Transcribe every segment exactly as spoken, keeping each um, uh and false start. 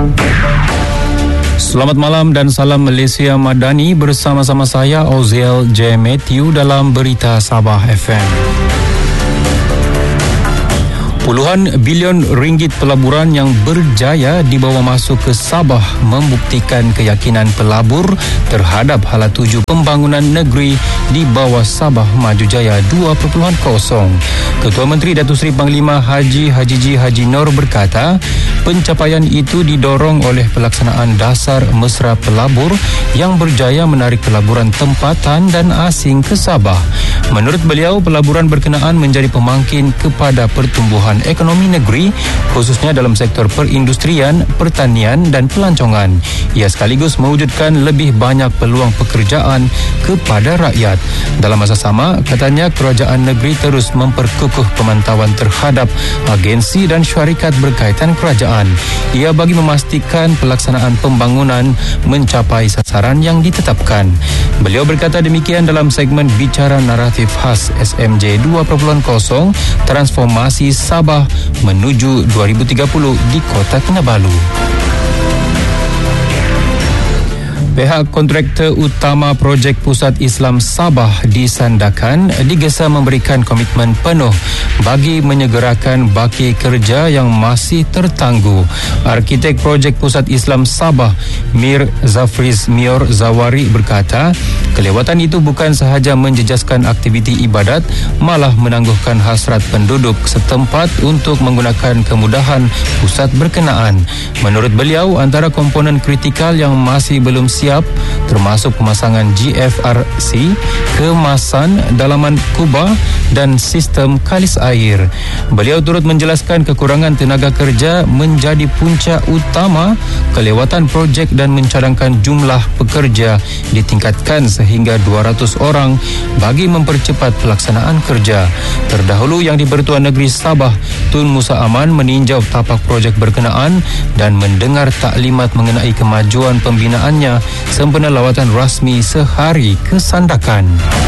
Selamat malam dan salam Malaysia Madani, bersama-sama saya Oziel J. Matthew dalam Berita Sabah F M. Puluhan bilion ringgit pelaburan yang berjaya dibawa masuk ke Sabah membuktikan keyakinan pelabur terhadap hala tuju pembangunan negeri di bawah Sabah Maju Jaya dua titik kosong. Ketua Menteri Datuk Seri Panglima Haji Haji G. Haji Nur berkata, pencapaian itu didorong oleh pelaksanaan dasar mesra pelabur yang berjaya menarik pelaburan tempatan dan asing ke Sabah. Menurut beliau, pelaburan berkenaan menjadi pemangkin kepada pertumbuhan ekonomi negeri, khususnya dalam sektor perindustrian, pertanian dan pelancongan. Ia sekaligus mewujudkan lebih banyak peluang pekerjaan kepada rakyat. Dalam masa sama, katanya kerajaan negeri terus memperkukuh pemantauan terhadap agensi dan syarikat berkaitan kerajaan. Ia bagi memastikan pelaksanaan pembangunan mencapai sasaran yang ditetapkan. Beliau berkata demikian dalam segmen Bicara Naratif Khas S M J dua titik kosong Transformasi Sabah menuju dua ribu tiga puluh di Kota Kinabalu. Pihak kontraktor utama projek Pusat Islam Sabah di Sandakan digesa memberikan komitmen penuh bagi menyegerakan baki kerja yang masih tertangguh. Arkitek projek Pusat Islam Sabah, Mir Zafriz Mior Zawari berkata, kelewatan itu bukan sahaja menjejaskan aktiviti ibadat, malah menangguhkan hasrat penduduk setempat untuk menggunakan kemudahan pusat berkenaan. Menurut beliau, antara komponen kritikal yang masih belum siap termasuk pemasangan G F R C, kemasan, dalaman kubah dan sistem kalis air. Beliau turut menjelaskan kekurangan tenaga kerja menjadi punca utama kelewatan projek dan mencadangkan jumlah pekerja ditingkatkan sehingga dua ratus orang bagi mempercepat pelaksanaan kerja. Terdahulu Yang di-Pertuan Negeri Sabah Tun Musa Aman meninjau tapak projek berkenaan dan mendengar taklimat mengenai kemajuan pembinaannya sempena lawatan rasmi sehari ke Sandakan.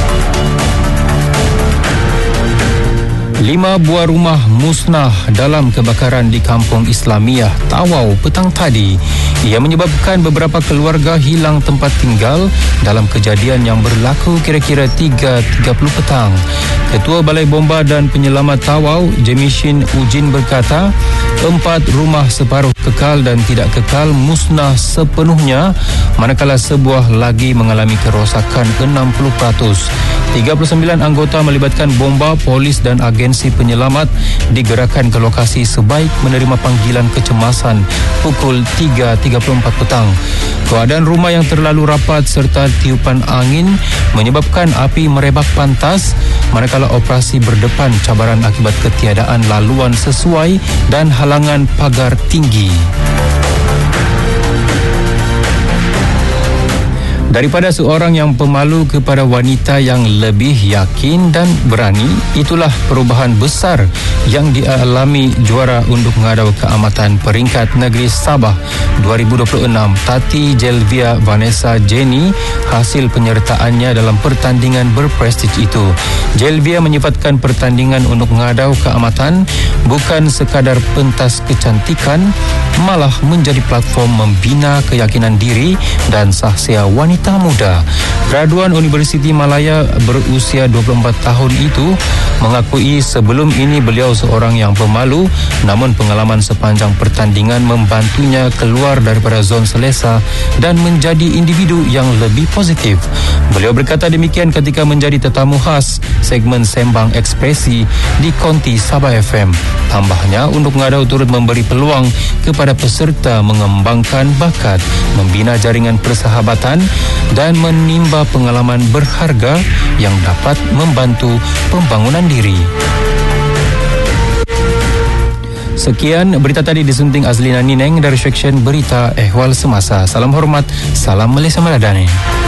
Lima buah rumah musnah dalam kebakaran di Kampung Islamiah Tawau petang tadi. Ia menyebabkan beberapa keluarga hilang tempat tinggal dalam kejadian yang berlaku kira-kira tiga tiga puluh petang. Ketua Balai Bomba dan Penyelamat Tawau, Jemishin Ujin berkata, empat rumah separuh kekal dan tidak kekal musnah sepenuhnya, manakala sebuah lagi mengalami kerosakan enam puluh peratus. tiga puluh sembilan anggota melibatkan bomba, polis dan agensi penyelamat digerakkan ke lokasi sebaik menerima panggilan kecemasan pukul tiga tiga puluh empat petang. Keadaan rumah yang terlalu rapat serta tiupan angin menyebabkan api merebak pantas, manakala operasi berdepan cabaran akibat ketiadaan laluan sesuai dan halangan pagar tinggi. Daripada seorang yang pemalu kepada wanita yang lebih yakin dan berani, itulah perubahan besar yang dialami juara unduh mengadau keamatan peringkat negeri Sabah dua ribu dua puluh enam, Tati Jelvia Vanessa Jenny, hasil penyertaannya dalam pertandingan berprestij itu. Jelvia menyifatkan pertandingan unduh mengadau keamatan bukan sekadar pentas kecantikan, malah menjadi platform membina keyakinan diri dan sahsia wanita muda. Graduan Universiti Malaya berusia dua puluh empat tahun itu mengakui sebelum ini beliau seorang yang pemalu, namun pengalaman sepanjang pertandingan membantunya keluar daripada zon selesa dan menjadi individu yang lebih positif. Beliau berkata demikian ketika menjadi tetamu khas segmen Sembang Ekspresi di Konti Sabah F M. Tambahnya, Unduh Mengadau turut memberi peluang kepada peserta mengembangkan bakat, membina jaringan persahabatan dan menimba pengalaman berharga yang dapat membantu pembangunan diri. Sekian berita tadi disunting Azlina Nineng dari seksyen Berita Ehwal Semasa. Salam hormat, salam Malaysia Madani.